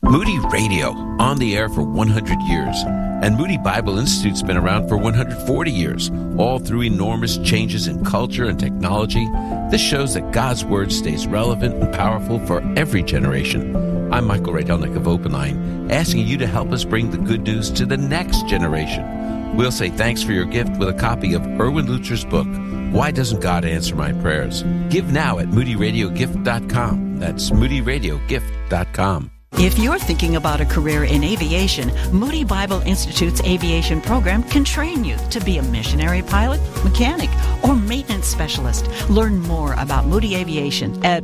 Moody Radio, on the air for 100 years. And Moody Bible Institute's been around for 140 years, all through enormous changes in culture and technology. This shows that God's Word stays relevant and powerful for every generation. I'm Michael Rydelnik of Open Line, asking you to help us bring the good news to the next generation. We'll say thanks for your gift with a copy of Erwin Lutzer's book, Why Doesn't God Answer My Prayers? Give now at moodyradiogift.com. That's moodyradiogift.com. If you're thinking about a career in aviation, Moody Bible Institute's aviation program can train you to be a missionary pilot, mechanic, or maintenance specialist. Learn more about Moody Aviation at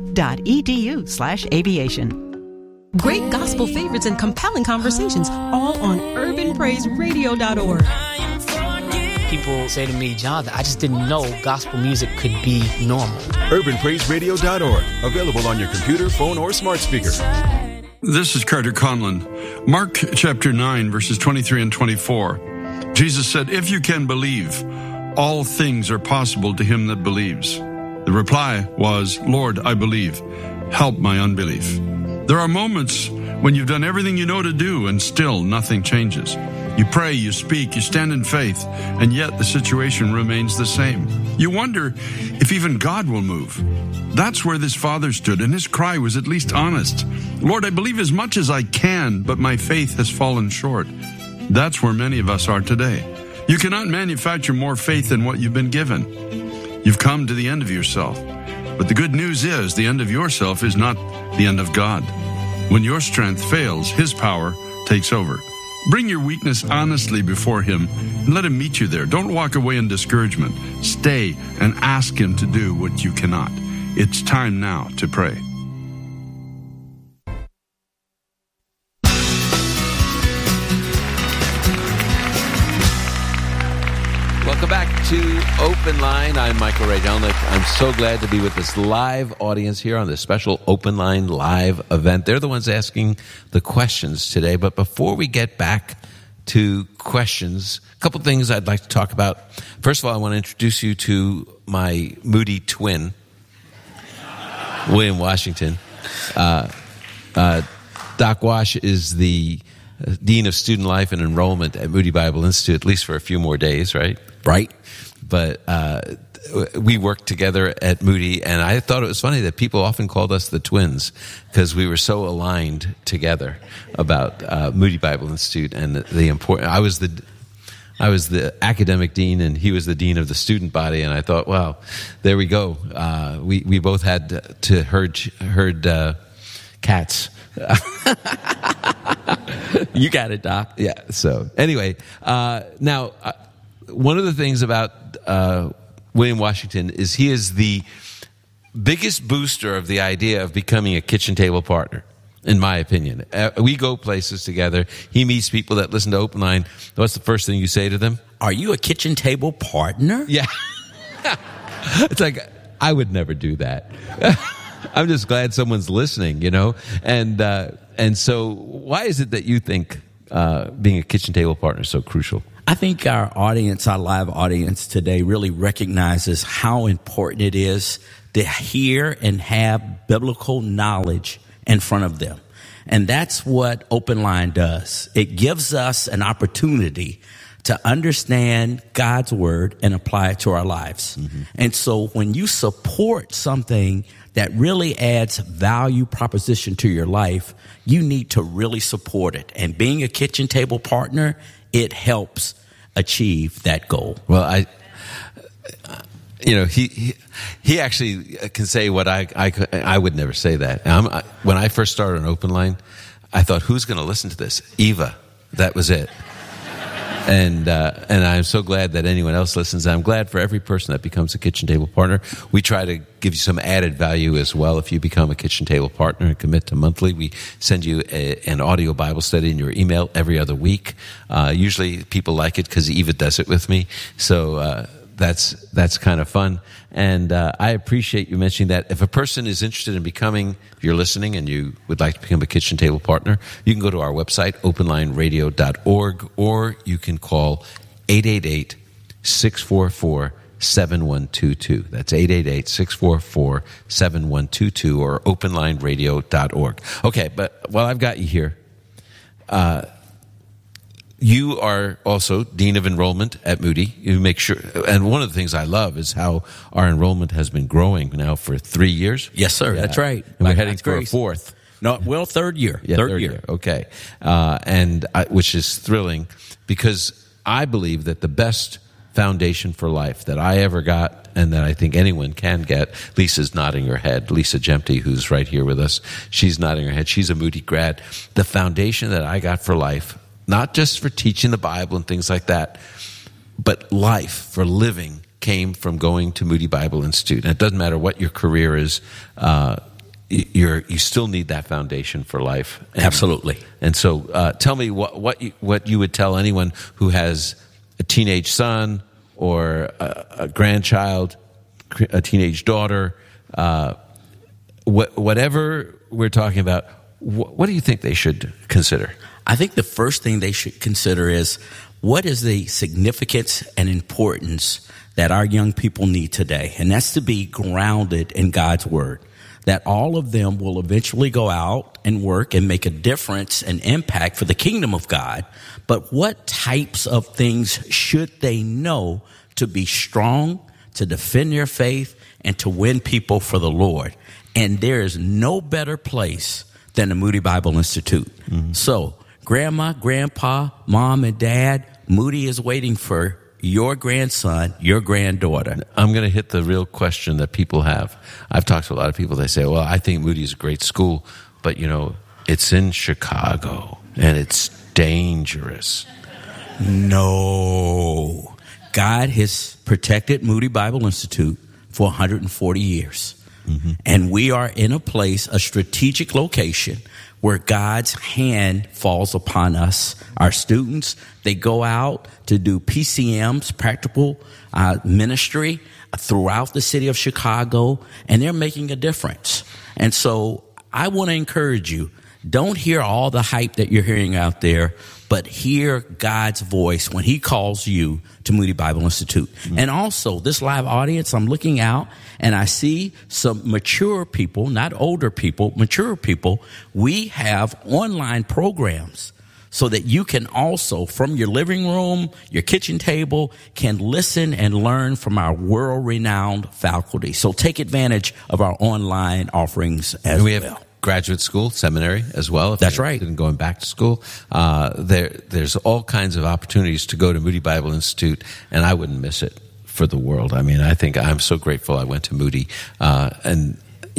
moody.edu/aviation. Great gospel favorites and compelling conversations, all on urbanpraiseradio.org. People say to me, Jonathan, I just didn't know gospel music could be normal. urbanpraiseradio.org. Available on your computer, phone, or smart speaker. This is Carter Conlon. Mark chapter 9, verses 23 and 24. Jesus said, "If you can believe, all things are possible to him that believes." The reply was, "Lord, I believe. Help my unbelief." There are moments when you've done everything you know to do and still nothing changes. You pray, you speak, you stand in faith, and yet the situation remains the same. You wonder if even God will move. That's where this father stood, and his cry was at least honest. "Lord, I believe as much as I can, but my faith has fallen short." That's where many of us are today. You cannot manufacture more faith than what you've been given. You've come to the end of yourself. But the good news is the end of yourself is not the end of God. When your strength fails, his power takes over. Bring your weakness honestly before him and let him meet you there. Don't walk away in discouragement. Stay and ask him to do what you cannot. It's time now to pray. Welcome back to Open Line. I'm Michael Rydelnik. I'm so glad to be with this live audience here on this special Open Line live event. They're the ones asking the questions today. But before we get back to questions, a couple things I'd like to talk about. First of all, I want to introduce you to my Moody twin, William Washington. Doc Wash is the Dean of Student Life and Enrollment at Moody Bible Institute, at least for a few more days, right? Right. But we worked together at Moody, and I thought it was funny that people often called us the twins because we were so aligned together about Moody Bible Institute and the important. I was the academic dean, and he was the dean of the student body, and I thought, wow, there we go. We both had to herd cats. You got it, Doc. Yeah. So anyway, now one of the things about William Washington is he is the biggest booster of the idea of becoming a kitchen table partner, in my opinion. We go places together. He meets people that listen to Open Line. What's the first thing you say to them? Are you a kitchen table partner? Yeah. It's like, I would never do that. I'm just glad someone's listening, you know? And so why is it that you think being a kitchen table partner is so crucial? I think our audience, our live audience today really recognizes how important it is to hear and have biblical knowledge in front of them. And that's what Open Line does. It gives us an opportunity to understand God's word and apply it to our lives. Mm-hmm. And so when you support something that really adds value proposition to your life, you need to really support it. And being a kitchen table partner, it helps achieve that goal. Well, he actually can say what I would never say that. When I first started on Open Line, I thought, who's going to listen to this? Eva. That was it. And I'm so glad that anyone else listens. I'm glad for every person that becomes a kitchen table partner. We try to give you some added value as well. If you become a kitchen table partner and commit to monthly, we send you an audio Bible study in your email every other week. Usually people like it because Eva does it with me. So that's kind of fun. And I appreciate you mentioning that. If a person is interested in becoming, if you're listening and you would like to become a kitchen table partner, you can go to our website, openlineradio.org, or you can call 888-644-7644. 888-644-7122. That's 888-644-7122 or openlineradio.org. Okay, but while I've got you here, you are also Dean of Enrollment at Moody. You make sure, and one of the things I love is how our enrollment has been growing now for 3 years. Yes, sir. Yeah. That's right. And we're heading for a fourth. No, well, third year. Yeah, third year. Okay. Which is thrilling because I believe that the best foundation for life that I ever got and that I think anyone can get, Lisa's nodding her head, Lisa Jempty, who's right here with us, she's nodding her head. She's a Moody grad. The foundation that I got for life, not just for teaching the Bible and things like that, but life for living came from going to Moody Bible Institute. And it doesn't matter what your career is, you still need that foundation for life. Absolutely. And so tell me what you would tell anyone who has a teenage son or a grandchild, a teenage daughter, whatever we're talking about, what do you think they should consider? I think the first thing they should consider is what is the significance and importance that our young people need today? And that's to be grounded in God's Word. That all of them will eventually go out and work and make a difference and impact for the kingdom of God. But what types of things should they know to be strong, to defend their faith, and to win people for the Lord? And there is no better place than the Moody Bible Institute. Mm-hmm. So, Grandma, Grandpa, Mom, and Dad, Moody is waiting for your grandson, your granddaughter. I'm going to hit the real question that people have. I've talked to a lot of people. They say, well, I think Moody is a great school, but, it's in Chicago, and it's dangerous. No. God has protected Moody Bible Institute for 140 years. Mm-hmm. And we are in a place, a strategic location, where God's hand falls upon us. Our students, they go out to do PCMs, practical ministry, throughout the city of Chicago, and they're making a difference. And so I want to encourage you, don't hear all the hype that you're hearing out there, but hear God's voice when he calls you to Moody Bible Institute. Mm-hmm. And also, this live audience, I'm looking out and I see some mature people, not older people, mature people. We have online programs so that you can also, from your living room, your kitchen table, can listen and learn from our world-renowned faculty. So take advantage of our online offerings as well. Have graduate school, seminary as well. If That's right. And going back to school, there's all kinds of opportunities to go to Moody Bible Institute, and I wouldn't miss it for the world. I mean, I think I'm so grateful I went to Moody. I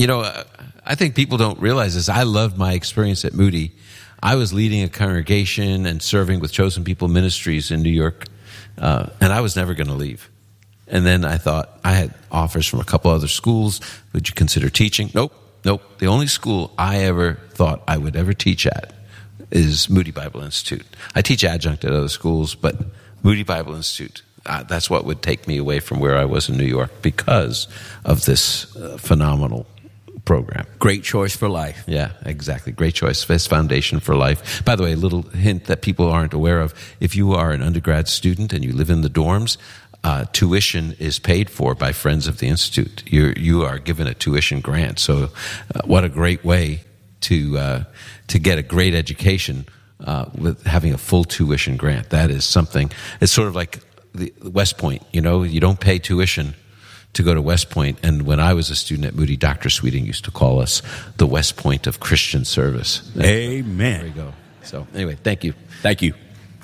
think people don't realize this. I loved my experience at Moody. I was leading a congregation and serving with Chosen People Ministries in New York, and I was never going to leave. And then I thought, I had offers from a couple other schools. Would you consider teaching? Nope. The only school I ever thought I would ever teach at is Moody Bible Institute. I teach adjunct at other schools, but Moody Bible Institute, that's what would take me away from where I was in New York because of this phenomenal program. Great choice for life. Yeah, exactly. Great choice. Best foundation for life. By the way, a little hint that people aren't aware of. If you are an undergrad student and you live in the dorms, tuition is paid for by Friends of the Institute. You are given a tuition grant. So what a great way to get a great education with having a full tuition grant. That is something. It's sort of like the West Point. You don't pay tuition to go to West Point. And when I was a student at Moody, Dr. Sweeting used to call us the West Point of Christian service. Amen. There we go. So anyway, thank you. Thank you.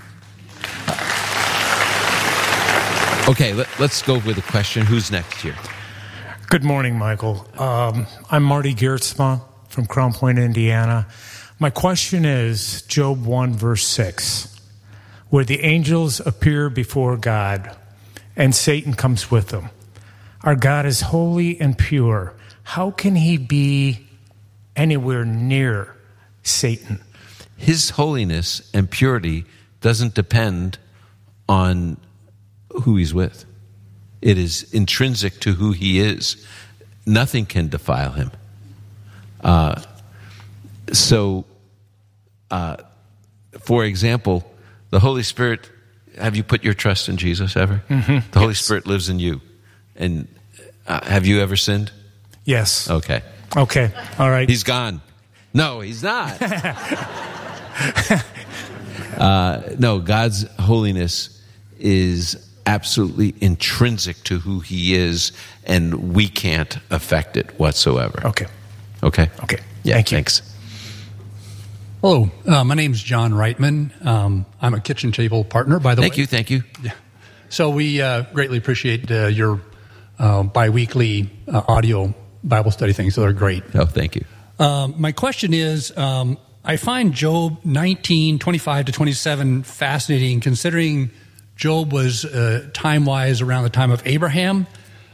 Okay, let's go with a question. Who's next here? Good morning, Michael. I'm Marty Geertsma from Crown Point, Indiana. My question is Job 1, verse 6, where the angels appear before God and Satan comes with them. Our God is holy and pure. How can he be anywhere near Satan? His holiness and purity doesn't depend on who he's with. It is intrinsic to who he is. Nothing can defile him. For example, the Holy Spirit, have you put your trust in Jesus ever? Mm-hmm. The Holy Spirit lives in you. And have you ever sinned? Yes. Okay. Okay. All right. He's gone. No, he's not. No, God's holiness is absolutely intrinsic to who he is, and we can't affect it whatsoever. Okay. Okay? Okay. Yeah, Thank you. thanks. Hello, my name's John Reitman. I'm a kitchen table partner, by the way. Thank you. Yeah. So we greatly appreciate your biweekly audio Bible study things. So they're great. Oh, thank you. My question is, I find Job 19:25-27 fascinating, considering Job was time-wise around the time of Abraham.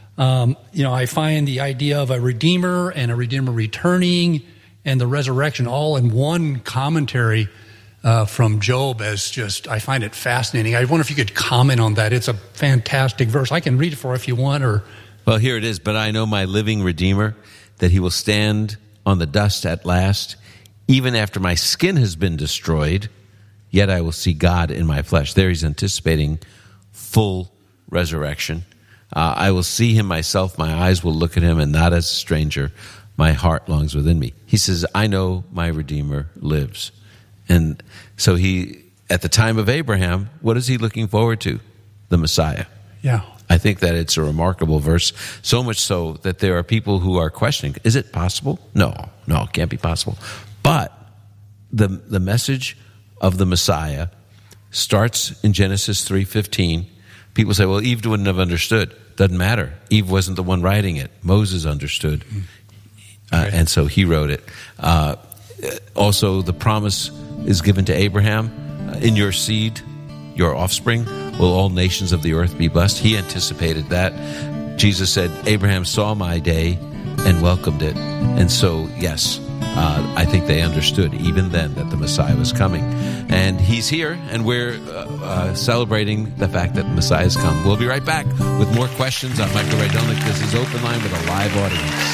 I find the idea of a redeemer and a redeemer returning and the resurrection all in one commentary from Job as just, I find it fascinating. I wonder if you could comment on that. It's a fantastic verse. I can read it for you if you want. Well, here it is. But I know my living Redeemer, that he will stand on the dust at last. Even after my skin has been destroyed, yet I will see God in my flesh. There he's anticipating full resurrection. I will see him myself. My eyes will look at him, and not as a stranger. My heart longs within me. He says, I know my Redeemer lives. And so he, at the time of Abraham, what is he looking forward to? The Messiah. Yeah. I think that it's a remarkable verse, so much so that there are people who are questioning, is it possible? No, it can't be possible. But the message of the Messiah starts in Genesis 3:15. People say, well, Eve wouldn't have understood. Doesn't matter. Eve wasn't the one writing it. Moses understood. And so he wrote it. Also, the promise is given to Abraham. In your seed, your offspring, will all nations of the earth be blessed. He anticipated that. Jesus said, Abraham saw my day and welcomed it. And so, yes, I think they understood even then that the Messiah was coming. And he's here, and we're celebrating the fact that the Messiah has come. We'll be right back with more questions. I'm Michael Rydelnik. This is Open Line with a live audience.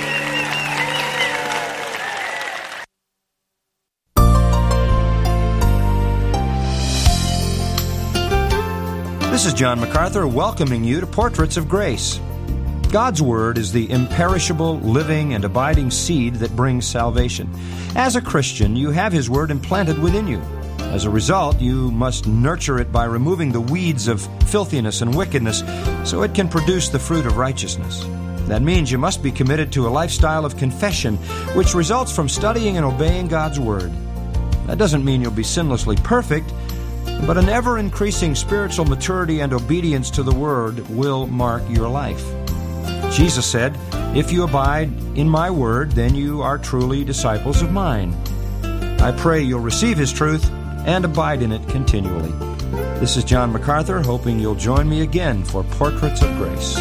This is John MacArthur welcoming you to Portraits of Grace. God's Word is the imperishable, living, and abiding seed that brings salvation. As a Christian, you have His Word implanted within you. As a result, you must nurture it by removing the weeds of filthiness and wickedness so it can produce the fruit of righteousness. That means you must be committed to a lifestyle of confession, which results from studying and obeying God's Word. That doesn't mean you'll be sinlessly perfect, but an ever-increasing spiritual maturity and obedience to the Word will mark your life. Jesus said, if you abide in my Word, then you are truly disciples of mine. I pray you'll receive His truth and abide in it continually. This is John MacArthur, hoping you'll join me again for Portraits of Grace.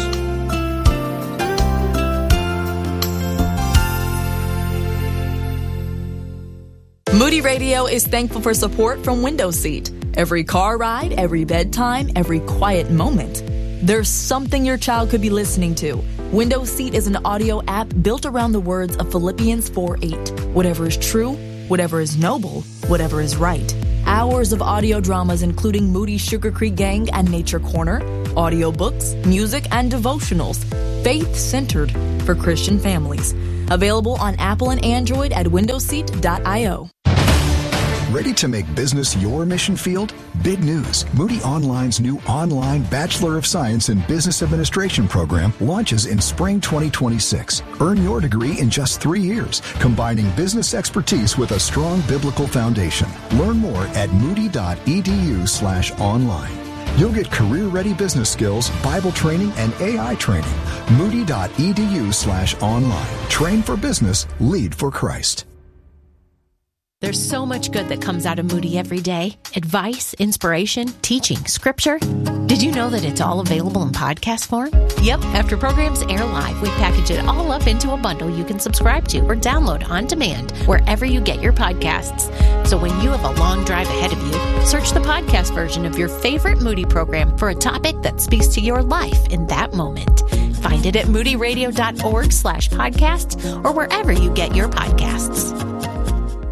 Moody Radio is thankful for support from Window Seat. Every car ride, every bedtime, every quiet moment, there's something your child could be listening to. Window Seat is an audio app built around the words of Philippians 4:8. Whatever is true, whatever is noble, whatever is right. Hours of audio dramas including Moody Sugar Creek Gang and Nature Corner, audiobooks, music, and devotionals. Faith-centered for Christian families. Available on Apple and Android at windowseat.io. Ready to make business your mission field? Big news. Moody Online's new online Bachelor of Science in Business Administration program launches in spring 2026. Earn your degree in just 3 years, combining business expertise with a strong biblical foundation. Learn more at moody.edu/online. You'll get career-ready business skills, Bible training, and AI training. Moody.edu/online. Train for business, lead for Christ. There's so much good that comes out of Moody every day. Advice, inspiration, teaching, scripture. Did you know that it's all available in podcast form? Yep, after programs air live, we package it all up into a bundle you can subscribe to or download on demand wherever you get your podcasts. So when you have a long drive ahead of you, search the podcast version of your favorite Moody program for a topic that speaks to your life in that moment. Find it at moodyradio.org/podcasts or wherever you get your podcasts.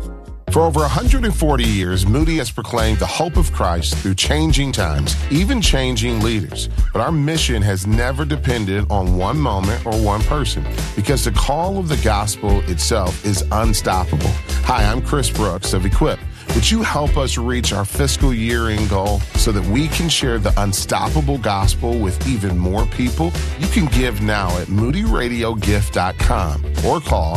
For over 140 years, Moody has proclaimed the hope of Christ through changing times, even changing leaders. But our mission has never depended on one moment or one person, because the call of the gospel itself is unstoppable. Hi, I'm Chris Brooks of Equip. Would you help us reach our fiscal year-end goal so that we can share the unstoppable gospel with even more people? You can give now at moodyradiogift.com or call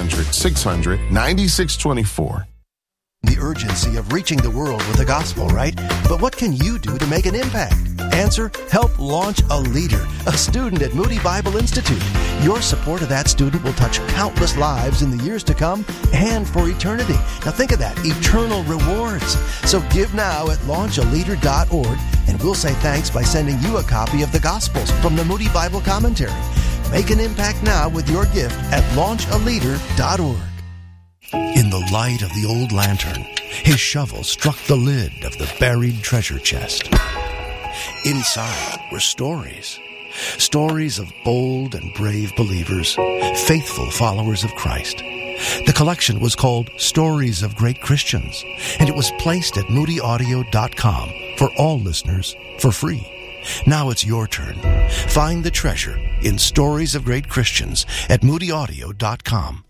800-600-9624. The urgency of reaching the world with the gospel, right? But what can you do to make an impact? Answer, help launch a leader, a student at Moody Bible Institute. Your support of that student will touch countless lives in the years to come and for eternity. Now think of that, eternal rewards. So give now at launchaleader.org, and we'll say thanks by sending you a copy of the Gospels from the Moody Bible Commentary. Make an impact now with your gift at launchaleader.org. In the light of the old lantern, his shovel struck the lid of the buried treasure chest. Inside were stories. Stories of bold and brave believers, faithful followers of Christ. The collection was called Stories of Great Christians, and it was placed at moodyaudio.com for all listeners for free. Now it's your turn. Find the treasure in Stories of Great Christians at moodyaudio.com.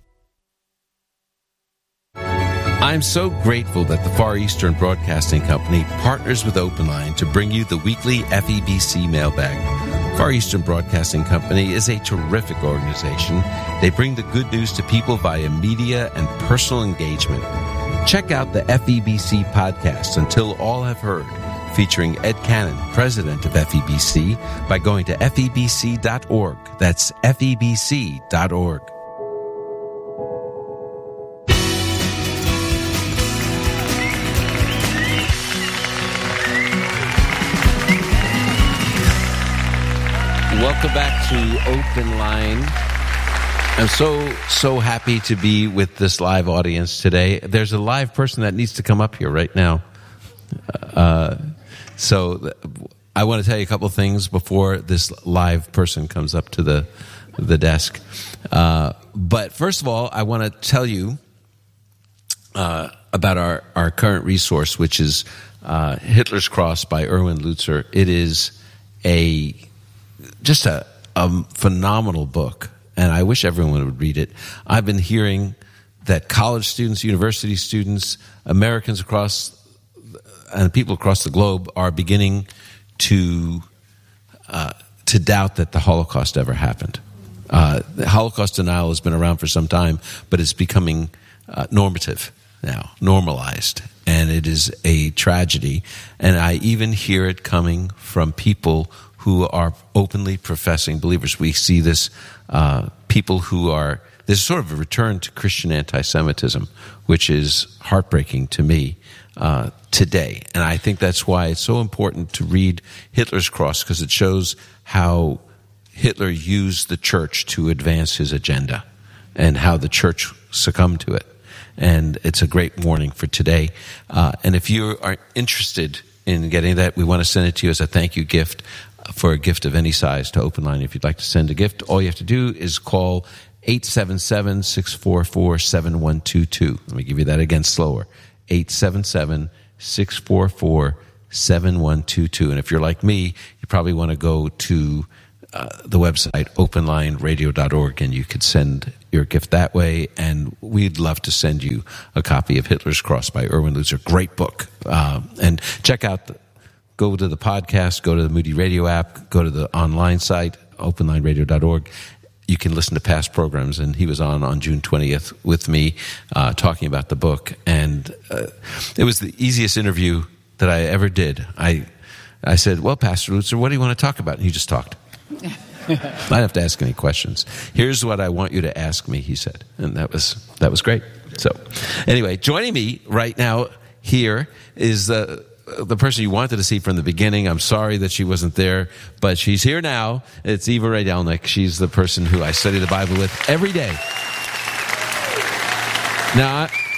I'm so grateful that the Far Eastern Broadcasting Company partners with Open Line to bring you the weekly FEBC mailbag. Far Eastern Broadcasting Company is a terrific organization. They bring the good news to people via media and personal engagement. Check out the FEBC podcast, Until All Have Heard, featuring Ed Cannon, president of FEBC, by going to febc.org. That's febc.org. Welcome back to Open Line. I'm so happy to be with this live audience today. There's a live person that needs to come up here right now. So I want to tell you a couple of things before this live person comes up to the desk. But first of all, I want to tell you about our current resource, which is Hitler's Cross by Erwin Lutzer. It is just a phenomenal book, and I wish everyone would read it. I've been hearing that college students, university students, Americans across and people across the globe are beginning to doubt that the Holocaust ever happened. The Holocaust denial has been around for some time, but it's becoming normative now, normalized, and it is a tragedy. And I even hear it coming from people who are openly professing believers. We see this, people who are, there's sort of a return to Christian anti-Semitism, which is heartbreaking to me today. And I think that's why it's so important to read Hitler's Cross, because it shows how Hitler used the church to advance his agenda and how the church succumbed to it. And it's a great warning for today. And if you are interested in getting that, we want to send it to you as a thank you gift for a gift of any size to Open Line. If you'd like to send a gift, all you have to do is call 877-644-7122. Let me give you that again slower. 877-644-7122. And if you're like me, you probably want to go to the website, openlineradio.org, and you could send your gift that way. And we'd love to send you a copy of Hitler's Cross by Erwin Lutzer. Great book. And check out go to the podcast, go to the Moody Radio app, go to the online site, openlineradio.org. You can listen to past programs, and he was on June 20th with me talking about the book. And it was the easiest interview that I ever did. I said, well, Pastor Lutzer, what do you want to talk about? And he just talked. I didn't have to ask any questions. Here's what I want you to ask me, he said. And that was great. So anyway, joining me right now here is the person you wanted to see from the beginning. I'm sorry that she wasn't there, but she's here now. It's Eva Rydelnik. She's the person who I study the Bible with every day. Now,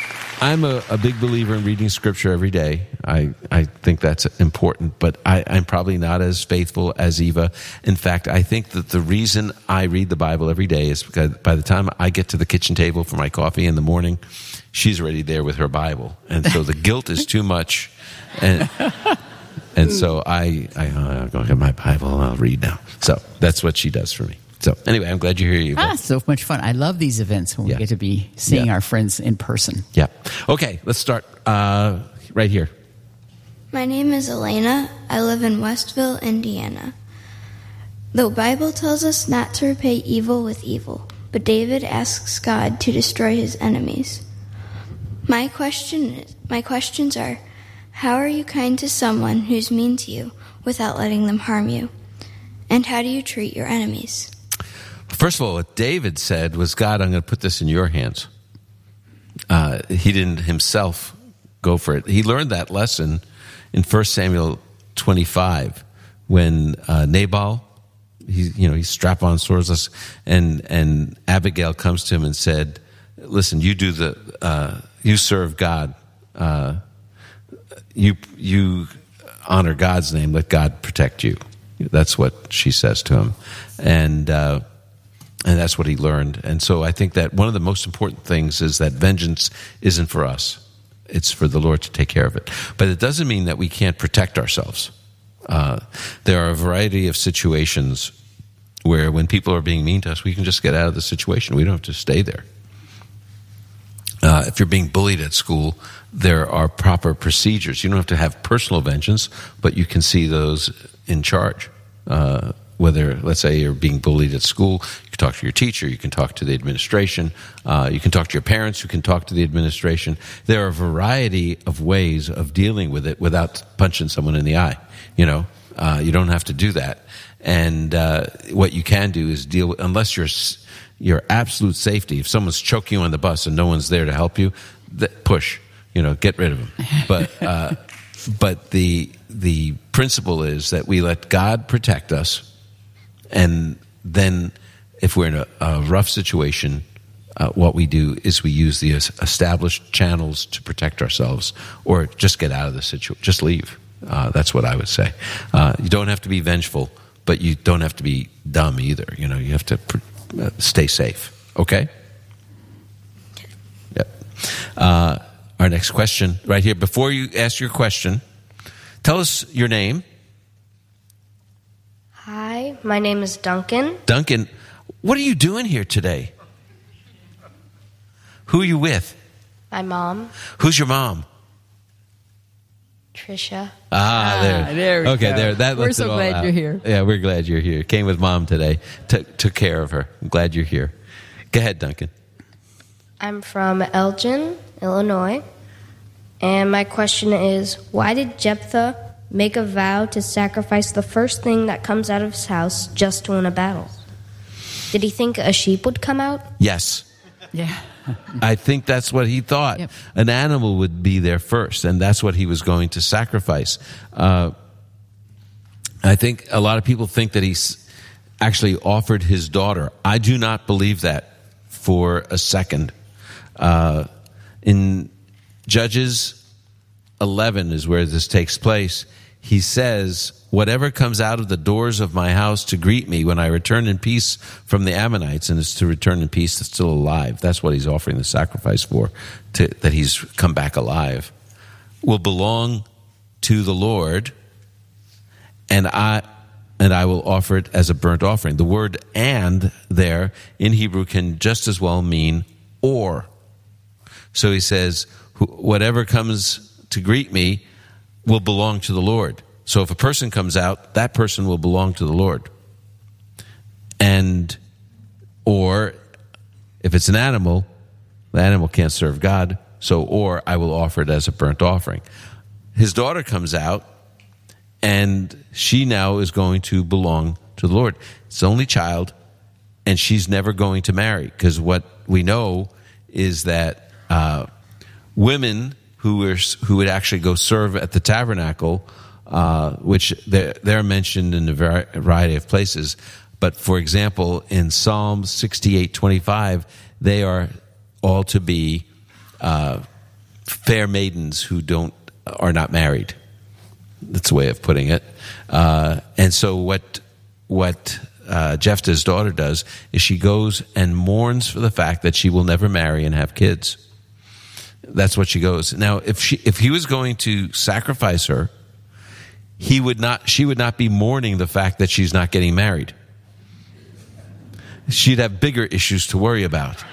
I'm a big believer in reading Scripture every day. I think that's important, but I'm probably not as faithful as Eva. In fact, I think that the reason I read the Bible every day is because by the time I get to the kitchen table for my coffee in the morning, she's already there with her Bible. And so the guilt is too much. And so I'll go get my Bible and I'll read now. So that's what she does for me. So anyway, I'm glad you're here, Eva. So much fun. I love these events when we get to be seeing our friends in person. Yeah. Okay, let's start right here. My name is Elena. I live in Westville, Indiana. The Bible tells us not to repay evil with evil, but David asks God to destroy his enemies. My questions are, how are you kind to someone who's mean to you without letting them harm you? And how do you treat your enemies? First of all, what David said was, God, I'm going to put this in your hands. He didn't himself go for it. He learned that lesson in 1 Samuel 25 when Nabal, he's strap-on swords, and Abigail comes to him and said, listen, you serve God. You honor God's name. Let God protect you. That's what she says to him. And that's what he learned. And so I think that one of the most important things is that vengeance isn't for us. It's for the Lord to take care of it. But it doesn't mean that we can't protect ourselves. There are a variety of situations where when people are being mean to us, we can just get out of the situation. We don't have to stay there. If you're being bullied at school, there are proper procedures. You don't have to have personal vengeance, but you can see those in charge. Whether, let's say, you're being bullied at school, you can talk to your teacher, you can talk to the administration, you can talk to your parents, you can talk to the administration. There are a variety of ways of dealing with it without punching someone in the eye. You don't have to do that. And what you can do is deal with, unless your absolute safety, if someone's choking you on the bus and no one's there to help you, push, get rid of them. But the principle is that we let God protect us, and then if we're in a rough situation, what we do is we use the established channels to protect ourselves, or just get out of the situation, just leave. That's what I would say. You don't have to be vengeful, but you don't have to be dumb either. You have to stay safe. Okay? Yep. Our next question right here. Before you ask your question, tell us your name. Hi, my name is Duncan. Duncan, what are you doing here today? Who are you with? My mom. Who's your mom? Trisha. There we go. That we're so glad out. You're here. Yeah, we're glad you're here. Came with mom today. Took care of her. I'm glad you're here. Go ahead, Duncan. I'm from Elgin, Illinois. And my question is, why did Jephthah make a vow to sacrifice the first thing that comes out of his house just to win a battle? Did he think a sheep would come out? Yes. Yeah. I think that's what he thought. Yep. An animal would be there first, and that's what he was going to sacrifice. I think a lot of people think that he actually offered his daughter. I do not believe that for a second. In Judges 11 is where this takes place. He says, whatever comes out of the doors of my house to greet me when I return in peace from the Ammonites, and it's to return in peace that's still alive. That's what he's offering the sacrifice for, that he's come back alive, will belong to the Lord, and I will offer it as a burnt offering. The word "and" there in Hebrew can just as well mean "or." So he says, whatever comes to greet me will belong to the Lord. So if a person comes out, that person will belong to the Lord. Or if it's an animal, the animal can't serve God. Or I will offer it as a burnt offering. His daughter comes out, and she now is going to belong to the Lord. It's the only child, and she's never going to marry, because what we know is that women who would actually go serve at the tabernacle, which they're mentioned in a variety of places. But for example, in Psalm 68:25, they are all to be fair maidens who are not married. That's a way of putting it. And so what Jephthah's daughter does is she goes and mourns for the fact that she will never marry and have kids. That's what she goes. Now, if he was going to sacrifice her, she would not be mourning the fact that she's not getting married. She'd have bigger issues to worry about.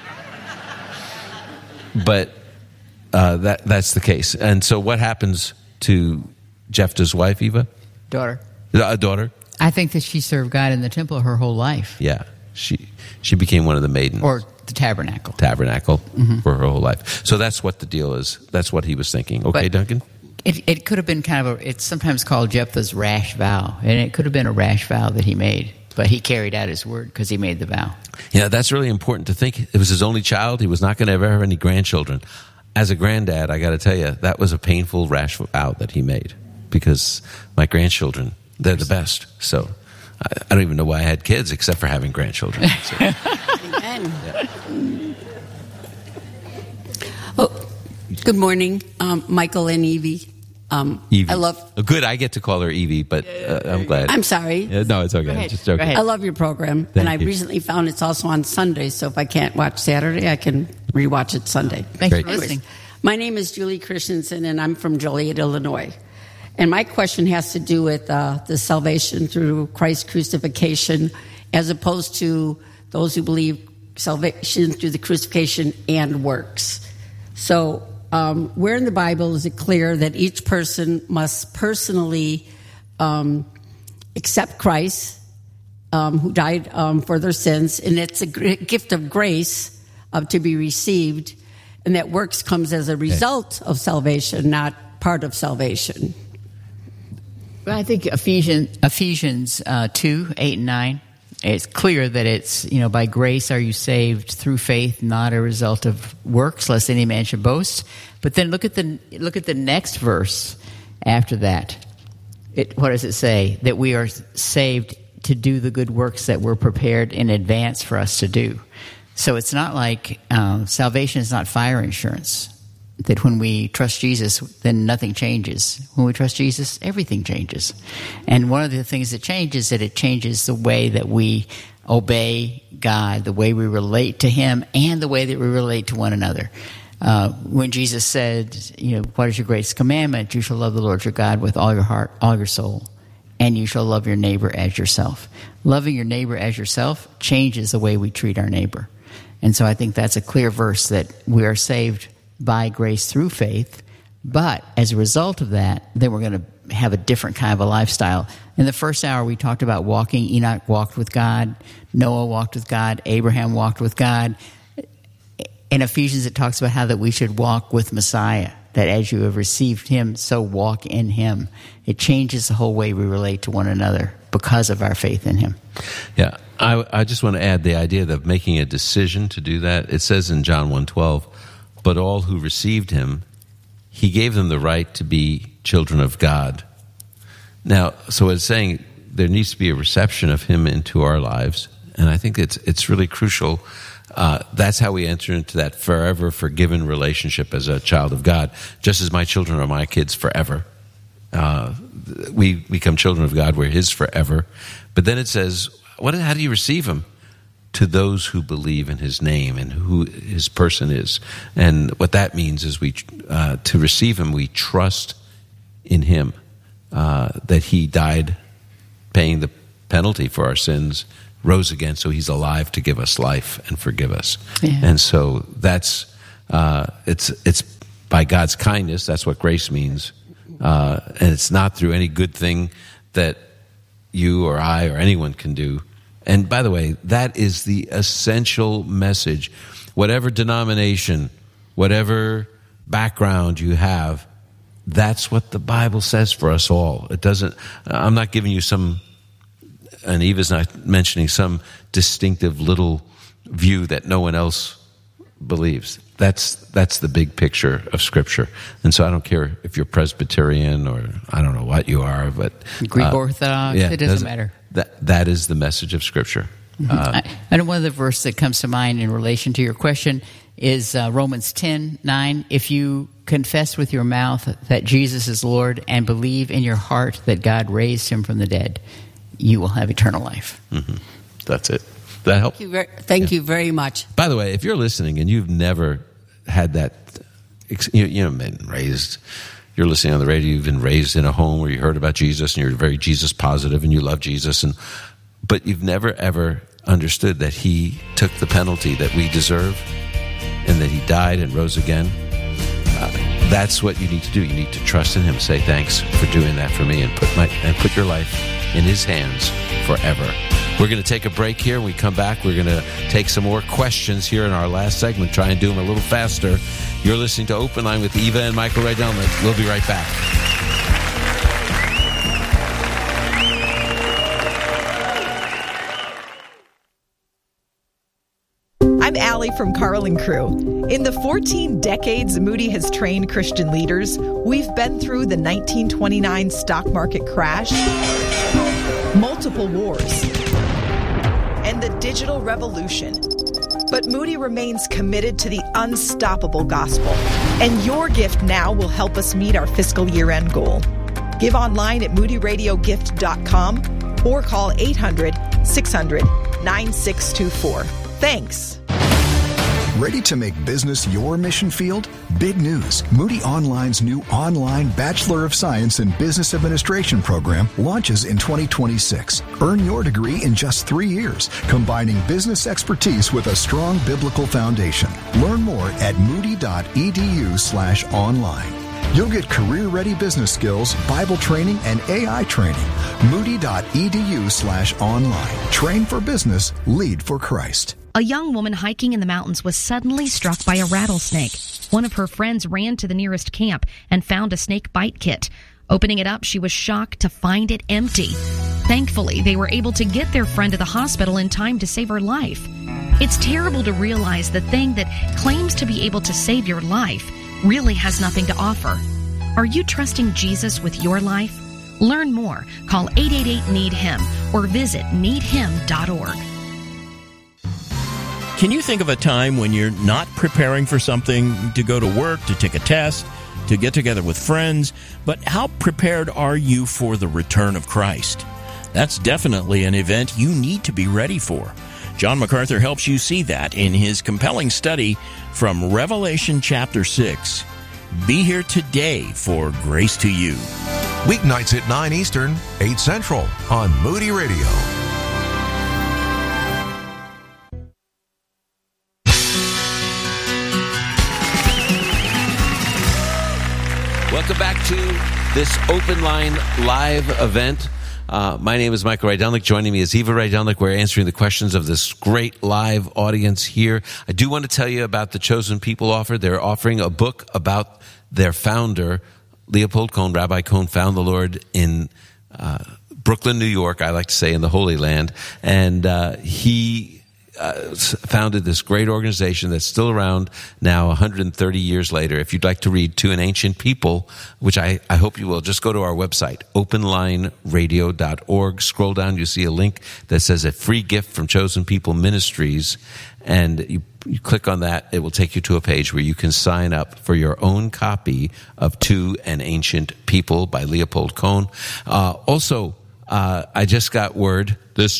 But that's the case. And so what happens to Jephthah's wife, Eva? Daughter. A daughter? I think that she served God in the temple her whole life. Yeah. She became one of the maidens. Or the tabernacle. For her whole life. So that's what the deal is. That's what he was thinking. Okay, but Duncan? It could have been it's sometimes called Jephthah's rash vow. And it could have been a rash vow that he made. But he carried out his word because he made the vow. Yeah, that's really important to think. It was his only child. He was not going to ever have any grandchildren. As a granddad, I got to tell you, that was a painful rash vow that he made. Because my grandchildren, they're the best. So I don't even know why I had kids except for having grandchildren. So. Amen. Yeah. Oh, good morning, Michael and Evie. Evie. I love. Good, I get to call her Evie, but I'm glad. I'm sorry. No, it's okay. Just joking. I love your program, Thank I you. recently found it's also on Sunday. So if I can't watch Saturday, I can rewatch it Sunday. Thank you for listening. My name is Julie Christensen, and I'm from Joliet, Illinois. And my question has to do with the salvation through Christ's crucifixion, as opposed to those who believe salvation through the crucifixion and works. So, where in the Bible is it clear that each person must personally accept Christ, who died for their sins, and it's a gift of grace to be received, and that works comes as a result of salvation, not part of salvation? Well, I think Ephesians 2, 8 and 9, it's clear that it's, by grace are you saved through faith, not a result of works, lest any man should boast. But then look at the next verse after that. What does it say? That we are saved to do the good works that were prepared in advance for us to do. So it's not like salvation is not fire insurance. That when we trust Jesus, then nothing changes. When we trust Jesus, everything changes. And one of the things that changes is that it changes the way that we obey God, the way we relate to Him, and the way that we relate to one another. When Jesus said, what is your greatest commandment? You shall love the Lord your God with all your heart, all your soul, and you shall love your neighbor as yourself. Loving your neighbor as yourself changes the way we treat our neighbor. And so I think that's a clear verse that we are saved by grace through faith, but as a result of that, then we're going to have a different kind of a lifestyle. In the first hour, we talked about walking. Enoch walked with God. Noah walked with God. Abraham walked with God. In Ephesians, it talks about how that we should walk with Messiah, that as you have received Him, so walk in Him. It changes the whole way we relate to one another because of our faith in Him. Yeah, I just want to add the idea of making a decision to do that. It says in John 1:12, but all who received Him, He gave them the right to be children of God. Now, so it's saying there needs to be a reception of Him into our lives, and I think it's really crucial. That's how we enter into that forever forgiven relationship as a child of God, just as my children are my kids forever. We become children of God, we're His forever. But then it says, how do you receive Him? To those who believe in His name and who His person is. And what that means is to receive Him, we trust in Him, that He died paying the penalty for our sins, rose again, so He's alive to give us life and forgive us. Yeah. And so that's, it's by God's kindness, that's what grace means. And it's not through any good thing that you or I or anyone can do. And by the way, that is the essential message. Whatever denomination, whatever background you have, that's what the Bible says for us all. It doesn't, I'm not giving you and Eva's not mentioning some distinctive little view that no one else believes. That's the big picture of Scripture. And so I don't care if you're Presbyterian or I don't know what you are, but Greek Orthodox, it doesn't matter. That is the message of Scripture. And one of the verses that comes to mind in relation to your question is Romans 10:9. If you confess with your mouth that Jesus is Lord and believe in your heart that God raised him from the dead, you will have eternal life. Mm-hmm. That's it. That help? Thank you very much. By the way, if you're listening and you've never had that, been raised, you're listening on the radio, you've been raised in a home where you heard about Jesus and you're very Jesus positive and you love Jesus, but you've never ever understood that he took the penalty that we deserve and that he died and rose again. That's what you need to do. You need to trust in him. Say thanks for doing that for me, and put your life in his hands forever. We're going to take a break here. When we come back, we're going to take some more questions here in our last segment. Try and do them a little faster. You're listening to Open Line with Eva and Michael Rydelnik. We'll be right back. I'm Allie from Carl and Crew. In the 14 decades Moody has trained Christian leaders, we've been through the 1929 stock market crash, multiple wars, and the digital revolution. But Moody remains committed to the unstoppable gospel, and your gift now will help us meet our fiscal year-end goal. Give online at moodyradiogift.com or call 800-600-9624. Thanks. Ready to make business your mission field? Big news. Moody Online's new online Bachelor of Science in Business Administration program launches in 2026. Earn your degree in just 3 years, combining business expertise with a strong biblical foundation. Learn more at moody.edu/online. You'll get career-ready business skills, Bible training, and AI training. Moody.edu/online. Train for business, lead for Christ. A young woman hiking in the mountains was suddenly struck by a rattlesnake. One of her friends ran to the nearest camp and found a snake bite kit. Opening it up, she was shocked to find it empty. Thankfully, they were able to get their friend to the hospital in time to save her life. It's terrible to realize the thing that claims to be able to save your life really has nothing to offer. Are you trusting Jesus with your life? Learn more. Call 888-NEED-HIM or visit needhim.org. Can you think of a time when you're not preparing for something, to go to work, to take a test, to get together with friends, but how prepared are you for the return of Christ? That's definitely an event you need to be ready for. John MacArthur helps you see that in his compelling study from Revelation chapter 6. Be here today for Grace to You. Weeknights at 9 Eastern, 8 Central on Moody Radio. Welcome back to this Open Line live event. My name is Michael Rydelnik. Joining me is Eva Rydelnik. We're answering the questions of this great live audience here. I do want to tell you about the Chosen People offer. They're offering a book about their founder, Leopold Cohn. Rabbi Cohn found the Lord in Brooklyn, New York, I like to say in the Holy Land. And he founded this great organization that's still around now 130 years later. If you'd like to read To an Ancient People, which I hope you will, just go to our website, openlineradio.org. Scroll down, you see a link that says a free gift from Chosen People Ministries, and you click on that. It will take you to a page where you can sign up for your own copy of To an Ancient People by Leopold Cohn. Also, I just got word,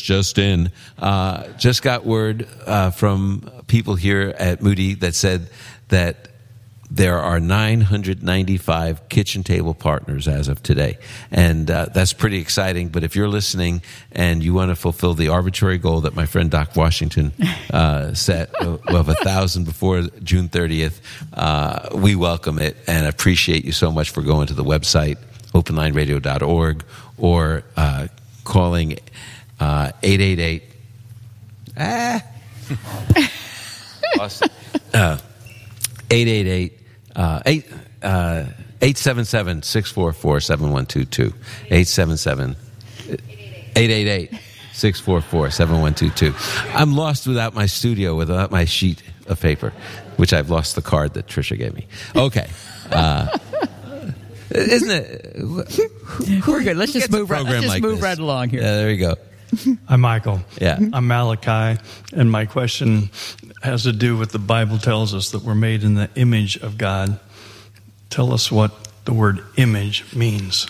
from people here at Moody that said that there are 995 kitchen table partners as of today. And that's pretty exciting. But if you're listening and you want to fulfill the arbitrary goal that my friend Doc Washington set of 1,000 before June 30th, we welcome it and appreciate you so much for going to the website, openlineradio.org, or calling 888 888 877-644-7122 888-644-7122. I'm lost without my studio, without my sheet of paper, which I've lost the card that Tricia gave me. Okay. Isn't it? We're good. Let's just move right along here. Yeah, there you go. I'm Michael. Yeah. I'm Malachi, and my question has to do with the Bible tells us that we're made in the image of God. Tell us what the word image means.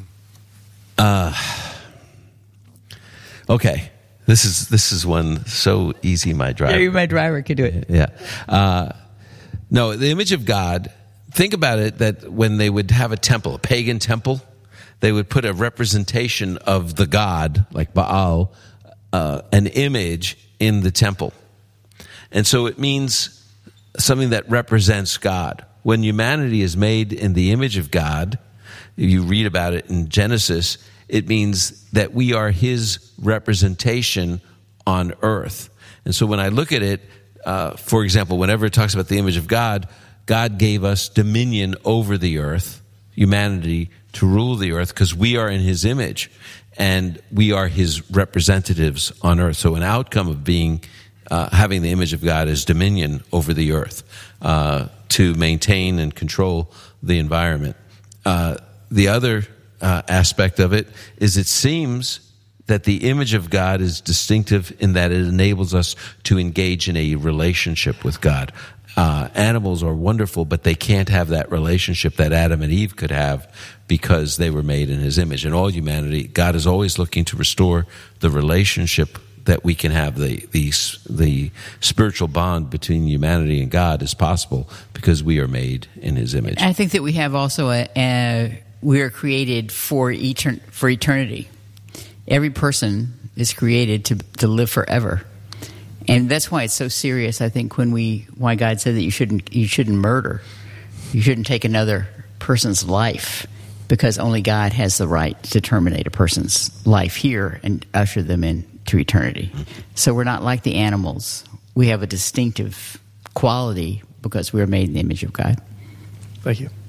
Okay. This is one so easy, my driver. Yeah, my driver could do it. Yeah. No, the image of God, think about it, that when they would have a temple, a pagan temple, they would put a representation of the god, like Baal, an image in the temple. And so it means something that represents God. When humanity is made in the image of God, you read about it in Genesis, it means that we are his representation on earth. And so when I look at it, for example, whenever it talks about the image of God, God gave us dominion over the earth, humanity, to rule the earth, because we are in his image and we are his representatives on earth. So an outcome of being having the image of God is dominion over the earth, to maintain and control the environment. The other aspect of it is it seems that the image of God is distinctive in that it enables us to engage in a relationship with God. Animals are wonderful, but they can't have that relationship that Adam and Eve could have because they were made in his image. And all humanity, God is always looking to restore the relationship that we can have. The spiritual bond between humanity and God is possible because we are made in his image. I think that we have also we are created for eternity. Every person is created to live forever. And that's why it's so serious, I think, why God said that you shouldn't murder. You shouldn't take another person's life, because only God has the right to terminate a person's life here and usher them into eternity. So we're not like the animals. We have a distinctive quality because we are made in the image of God. Thank you.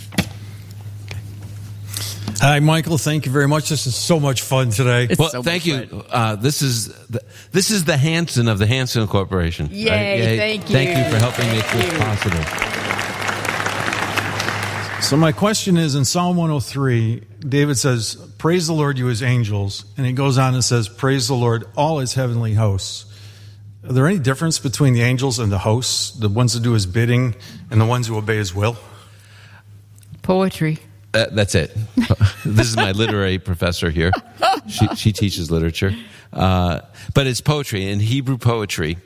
Hi, Michael. Thank you very much. This is so much fun today. Thank you. This is the Hanson of the Hanson Corporation. Yay, right? thank you. Thank you for helping make this possible. So my question is, in Psalm 103, David says, "Praise the Lord, you his angels." And he goes on and says, "Praise the Lord, all his heavenly hosts." Are there any difference between the angels and the hosts, the ones that do his bidding and the ones who obey his will? Poetry. That's it. This is my literary professor here. She teaches literature. But it's poetry. In Hebrew poetry,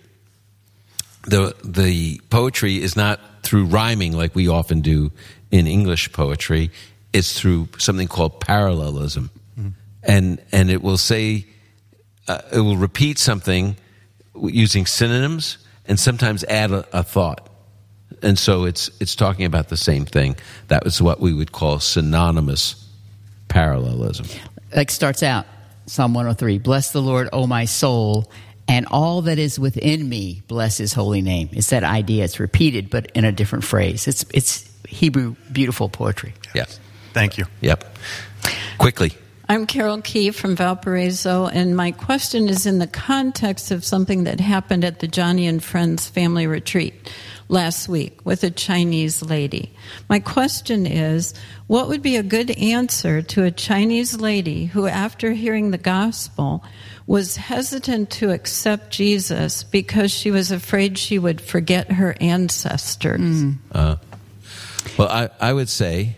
the poetry is not through rhyming like we often do in English poetry. It's through something called parallelism. Mm-hmm. And it will say, it will repeat something using synonyms and sometimes add a thought. And so it's talking about the same thing. That was what we would call synonymous parallelism. Like starts out, Psalm 103, "Bless the Lord, O my soul, and all that is within me, bless his holy name." It's that idea. It's repeated, but in a different phrase. It's Hebrew, beautiful poetry. Yes. Thank you. Yep. Quickly. I'm Carol Key from Valparaiso, and my question is in the context of something that happened at the Johnny and Friends family retreat last week with a Chinese lady. My question is, what would be a good answer to a Chinese lady who, after hearing the gospel, was hesitant to accept Jesus because she was afraid she would forget her ancestors? Well, I would say,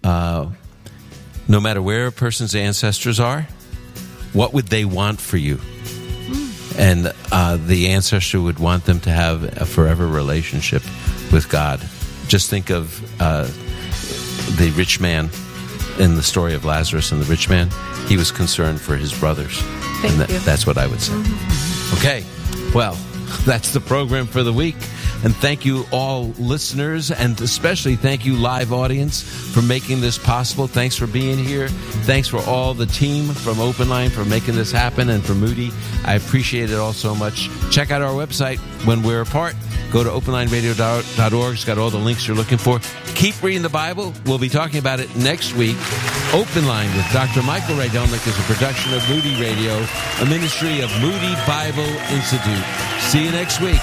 no matter where a person's ancestors are, what would they want for you? And the ancestor would want them to have a forever relationship with God. Just think of the rich man in the story of Lazarus and the rich man. He was concerned for his brothers. That's what I would say. Mm-hmm. Okay, well, that's the program for the week. And thank you all listeners, and especially thank you live audience for making this possible. Thanks for being here. Thanks for all the team from Open Line for making this happen, and for Moody. I appreciate it all so much. Check out our website when we're apart. Go to openlineradio.org. It's got all the links you're looking for. Keep reading the Bible. We'll be talking about it next week. Open Line with Dr. Michael Rydelnik is a production of Moody Radio, a ministry of Moody Bible Institute. See you next week.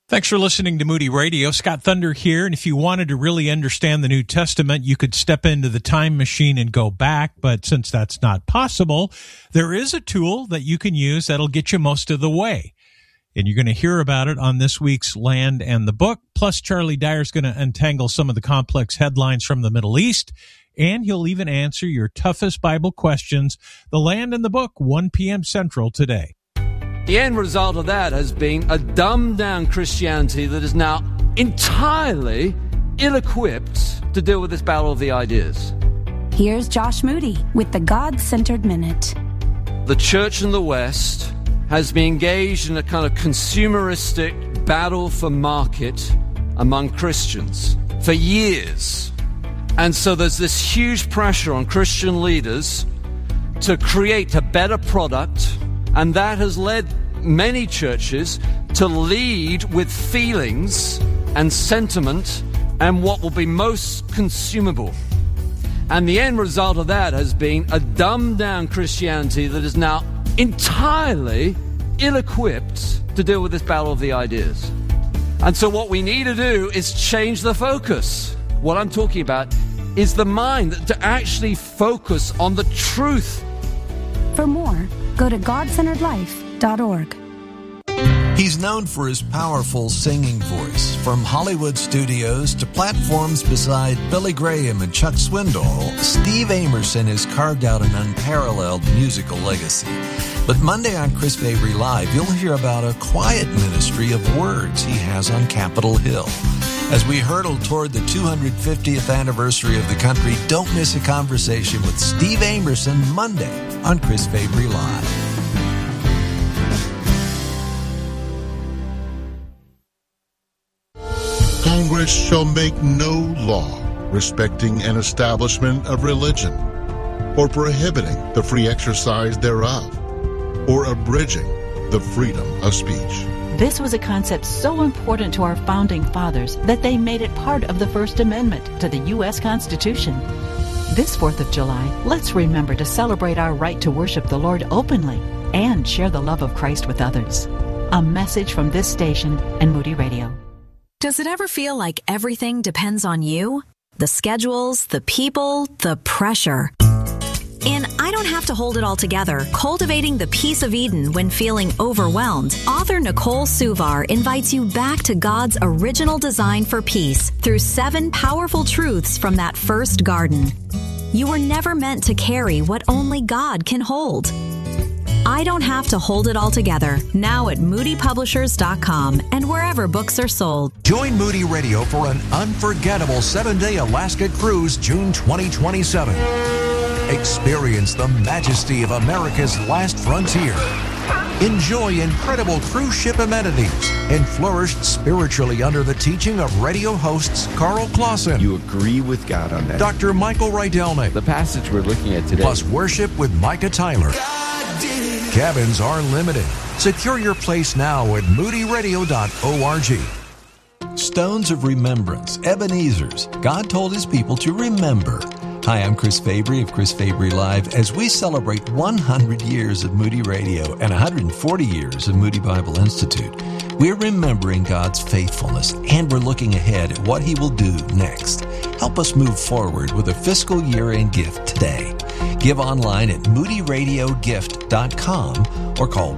Thanks for listening to Moody Radio. Scott Thunder here. And if you wanted to really understand the New Testament, you could step into the time machine and go back. But since that's not possible, there is a tool that you can use that'll get you most of the way. And you're going to hear about it on this week's Land and the Book. Plus, Charlie Dyer's going to untangle some of the complex headlines from the Middle East. And he'll even answer your toughest Bible questions. The Land and the Book, 1 p.m. Central today. The end result of that has been a dumbed-down Christianity that is now entirely ill-equipped to deal with this battle of the ideas. Here's Josh Moody with the God-Centered Minute. The church in the West has been engaged in a kind of consumeristic battle for market among Christians for years. And so there's this huge pressure on Christian leaders to create a better product, and that has led many churches to lead with feelings and sentiment and what will be most consumable. And the end result of that has been a dumbed-down Christianity that is now entirely ill-equipped to deal with this battle of the ideas. And so what we need to do is change the focus. What I'm talking about is the mind, to actually focus on the truth. For more, go to godcenteredlife.org. He's known for his powerful singing voice. From Hollywood studios to platforms beside Billy Graham and Chuck Swindoll, Steve Amerson has carved out an unparalleled musical legacy. But Monday on Chris Fabry Live, you'll hear about a quiet ministry of words he has on Capitol Hill. As we hurtle toward the 250th anniversary of the country, don't miss a conversation with Steve Amerson Monday on Chris Fabry Live. Congress shall make no law respecting an establishment of religion, or prohibiting the free exercise thereof, or abridging the freedom of speech. This was a concept so important to our founding fathers that they made it part of the First Amendment to the U.S. Constitution. This 4th of July, let's remember to celebrate our right to worship the Lord openly and share the love of Christ with others. A message from this station and Moody Radio. Does it ever feel like everything depends on you? The schedules, the people, the pressure. In I Don't Have to Hold It All Together, Cultivating the Peace of Eden When Feeling Overwhelmed, author Nicole Suvar invites you back to God's original design for peace through 7 powerful truths from that first garden. You were never meant to carry what only God can hold. I Don't Have to Hold It All Together, now at moodypublishers.com and wherever books are sold. Join Moody Radio for an unforgettable 7-day Alaska cruise June 2027. Experience the majesty of America's last frontier. Enjoy incredible cruise ship amenities and flourish spiritually under the teaching of radio hosts Carl Clausen. You agree with God on that. Dr. Michael Rydelnik. The passage we're looking at today. Plus worship with Micah Tyler. Cabins are limited. Secure your place now at moodyradio.org. Stones of Remembrance, Ebenezer's. God told his people to remember. Hi, I'm Chris Fabry of Chris Fabry Live as we celebrate 100 years of Moody Radio and 140 years of Moody Bible Institute. We're remembering God's faithfulness and we're looking ahead at what he will do next. Help us move forward with a fiscal year-end gift today. Give online at moodyradiogift.com or call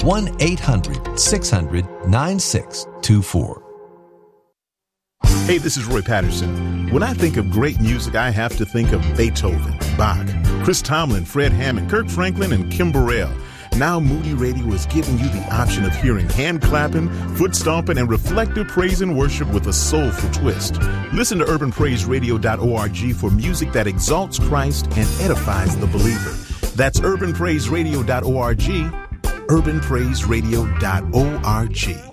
1-800-600-9624. Hey, this is Roy Patterson. When I think of great music, I have to think of Beethoven, Bach, Chris Tomlin, Fred Hammond, Kirk Franklin, and Kim Burrell. Now Moody Radio is giving you the option of hearing hand clapping, foot stomping, and reflective praise and worship with a soulful twist. Listen to urbanpraiseradio.org for music that exalts Christ and edifies the believer. That's urbanpraiseradio.org, urbanpraiseradio.org.